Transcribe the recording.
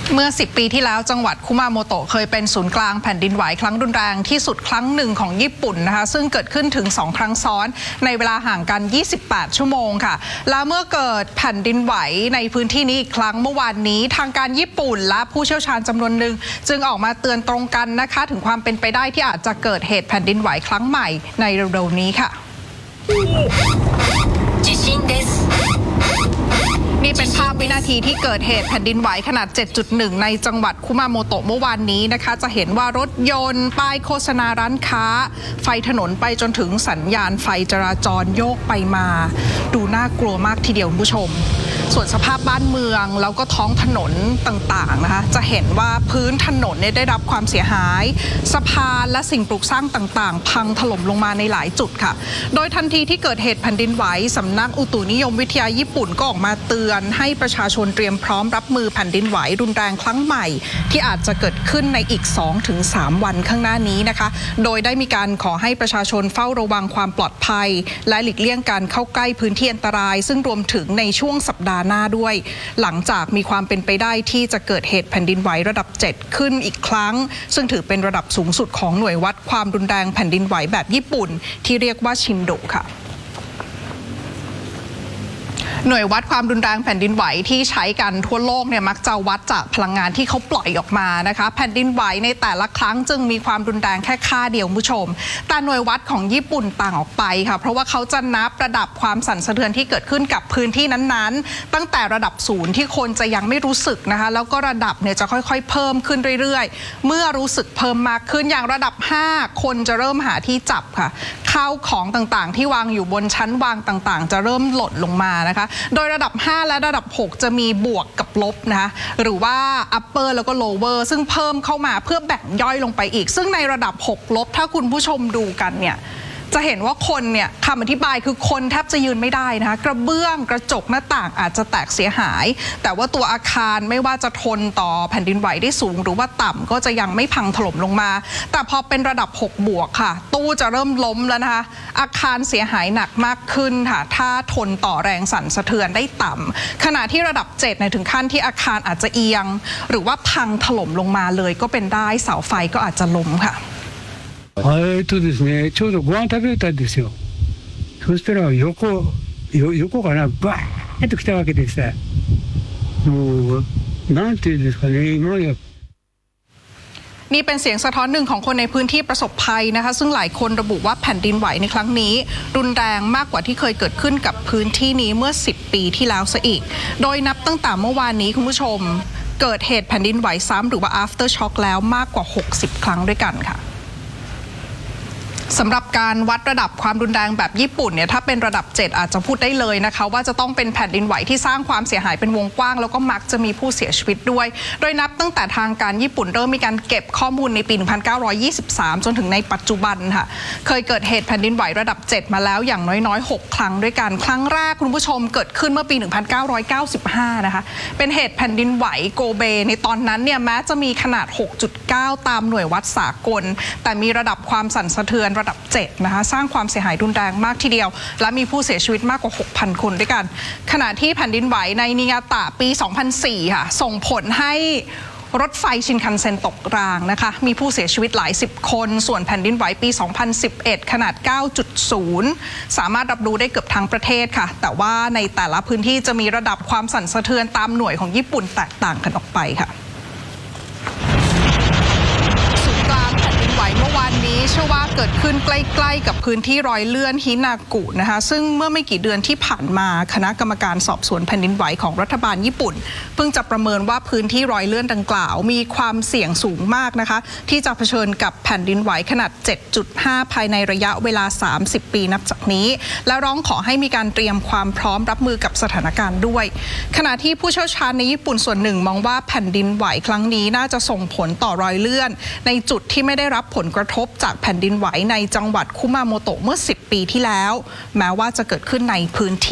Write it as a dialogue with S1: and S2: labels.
S1: เมื่อ10 ปีที่แล้วจังหวัดคุมาโมโตะเคยเป็นศูนย์กลางแผ่นดินไหวครั้งรุนแรงที่สุดครั้งหนึ่งของญี่ปุ่นนะคะซึ่งเกิดขึ้นถึง2 ครั้งซ้อนในเวลาห่างกัน28 ชั่วโมงค่ะและเมื่อเกิดแผ่นดินไหวในพื้นที่นี้อีกครั้งเมื่อวานนี้ทางการญี่ปุ่นและผู้เชี่ยวชาญจำนวนหนึ่งจึงออกมาเตือนตรงกันนะคะถึงความเป็นไปได้ที่อาจจะเกิดเหตุแผ่นดินไหวครั้งใหม่ในเร็วๆนี้ค่ะนี่เป็นภาพวินาทีที่เกิดเหตุแผ่นดินไหวขนาด 7.1 ในจังหวัดคุมาโมโตะเมื่อวานนี้นะคะจะเห็นว่ารถยนต์ป้ายโฆษณาร้านค้าไฟถนนไปจนถึงสัญญาณไฟจราจรโยกไปมาดูน่ากลัวมากทีเดียวคุณผู้ชมส่วนสภาพบ้านเมืองแล้วก็ท้องถนนต่างๆนะคะจะเห็นว่าพื้นถนนได้รับความเสียหายสะพานและสิ่งปลูกสร้างต่างๆพังถล่มลงมาในหลายจุดค่ะโดยทันทีที่เกิดเหตุแผ่นดินไหวสำนักอุตุนิยมวิทยาญี่ปุ่นก็ออกมาเตือนให้ประชาชนเตรียมพร้อมรับมือแผ่นดินไหวรุนแรงครั้งใหม่ที่อาจจะเกิดขึ้นในอีก 2-3 วันข้างหน้านี้นะคะโดยได้มีการขอให้ประชาชนเฝ้าระวังความปลอดภัยและหลีกเลี่ยงการเข้าใกล้พื้นที่อันตรายซึ่งรวมถึงในช่วงสัปดาห์หน้าด้วยหลังจากมีความเป็นไปได้ที่จะเกิดเหตุแผ่นดินไหวระดับ 7 ขึ้นอีกครั้งซึ่งถือเป็นระดับสูงสุดของหน่วยวัดความรุนแรงแผ่นดินไหวแบบญี่ปุ่นที่เรียกว่าชินโดค่ะหน่วยวัดความรุนแรงแผ่นดินไหวที่ใช้กันทั่วโลกเนี่ยมักจะวัดจากพลังงานที่เขาปล่อยออกมานะคะแผ่นดินไหวในแต่ละครั้งจึงมีความรุนแรงแค่ค่าเดียวผู้ชมแต่หน่วยวัดของญี่ปุ่นต่างออกไปค่ะเพราะว่าเขาจะนับระดับความสั่นสะเทือนที่เกิดขึ้นกับพื้นที่นั้นๆตั้งแต่ระดับ0ที่คนจะยังไม่รู้สึกนะคะแล้วก็ระดับเนี่ยจะค่อยๆเพิ่มขึ้นเรื่อยๆเมื่อรู้สึกเพิ่มมากขึ้นอย่างระดับ5คนจะเริ่มหาที่จับค่ะข้าวของต่างๆที่วางอยู่บนชั้นวางต่างๆจะเริ่มหล่นลงมานะคะโดยระดับ5และระดับ6จะมีบวกกับลบนะคะหรือว่า upper แล้วก็ lower ซึ่งเพิ่มเข้ามาเพื่อแบ่งย่อยลงไปอีกซึ่งในระดับ6ลบถ้าคุณผู้ชมดูกันเนี่ยจะเห็นว่าคนเนี่ยคำอธิบายคือคนแทบจะยืนไม่ได้นะคะกระเบื้องกระจกหน้าต่างอาจจะแตกเสียหายแต่ว่าตัวอาคารไม่ว่าจะทนต่อแผ่นดินไหวได้สูงหรือว่าต่ำก็จะยังไม่พังถล่มลงมาแต่พอเป็นระดับ6บวกค่ะตู้จะเริ่มล้มแล้วนะคะอาคารเสียหายหนักมากขึ้นค่ะถ้าทนต่อแรงสั่นสะเทือนได้ต่ำขณะที่ระดับ7ในถึงขั้นที่อาคารอาจจะเอียงหรือว่าพังถล่มลงมาเลยก็เป็นได้เสาไฟก็อาจจะล้มค่ะ
S2: ですね、ちょうどご飯食べたんですよ。そしたら横からバーッと来たわけでさ、もうなんていうんですかね、今まで
S1: นี่เป็นเสียงสะท้อนหนึ่งของคนในพื้นที่ประสบภัยนะคะซึ่งหลายคนระบุว่าแผ่นดินไหวในครั้งนี้รุนแรงมากกว่าที่เคยเกิดขึ้นกับพื้นที่นี้เมื่อ10 ปีที่แล้วซะอีกโดยนับตั้งแต่เมื่อวานนี้คุณผู้ชมเกิดเหตุแผ่นดินไหวซ้ำหรือว่า after shock แล้วมากกว่า60 ครั้งด้วยกันค่ะสำหรับการวัดระดับความรุนแรงแบบญี่ปุ่นเนี่ยถ้าเป็นระดับ7อาจจะพูดได้เลยนะคะว่าจะต้องเป็นแผ่นดินไหวที่สร้างความเสียหายเป็นวงกว้างแล้วก็มักจะมีผู้เสียชีวิตด้วยโดยนับตั้งแต่ทางการญี่ปุ่นเริ่มมีการเก็บข้อมูลในปี 1923 จนถึงในปัจจุบันค่ะเคยเกิดเหตุแผ่นดินไหวระดับ7มาแล้วอย่างน้อยๆ6 ครั้งด้วยกันครั้งแรกคุณผู้ชมเกิดขึ้นเมื่อปี 1995 นะคะเป็นเหตุแผ่นดินไหวโกเบในตอนนั้นเนี่ยแม้จะมีขนาด 6.9 ตามหน่วยวัดสากลแต่มีระดับความสั่นสะเทือนระดับ7นะคะสร้างความเสียหายรุนแรงมากทีเดียวและมีผู้เสียชีวิตมากกว่า 6,000 คนด้วยกันขณะที่แผ่นดินไหวในนิงาตะปี 2004 ค่ะส่งผลให้รถไฟชินคันเซ็นตกรางนะคะมีผู้เสียชีวิตหลาย10 คนส่วนแผ่นดินไหวปี 2011 ขนาด 9.0 สามารถรับรู้ได้เกือบทั้งประเทศค่ะแต่ว่าในแต่ละพื้นที่จะมีระดับความสั่นสะเทือนตามหน่วยของญี่ปุ่นแตกต่างกันออกไปค่ะเมื่อวานนี้เชื่อว่าเกิดขึ้นใกล้ๆกับพื้นที่รอยเลื่อนฮินากุนะคะซึ่งเมื่อไม่กี่เดือนที่ผ่านมาคณะกรรมการสอบสวนแผ่นดินไหวของรัฐบาลญี่ปุ่นเพิ่งจะประเมินว่าพื้นที่รอยเลื่อนดังกล่าวมีความเสี่ยงสูงมากนะคะที่จะเผชิญกับแผ่นดินไหวขนาด 7.5 ภายในระยะเวลา30 ปีนับจากนี้และร้องขอให้มีการเตรียมความพร้อมรับมือกับสถานการณ์ด้วยขณะที่ผู้เชี่ยวชาญในญี่ปุ่นส่วนหนึ่งมองว่าแผ่นดินไหวครั้งนี้น่าจะส่งผลต่อรอยเลื่อนในจุดที่ไม่ได้รับผลกระทบจากแผ่นดินไหวในจังหวัดคุมาโมโตะเมื่อ10 ปีที่แล้วแม้ว่าจะเกิดขึ้นในพื้นที่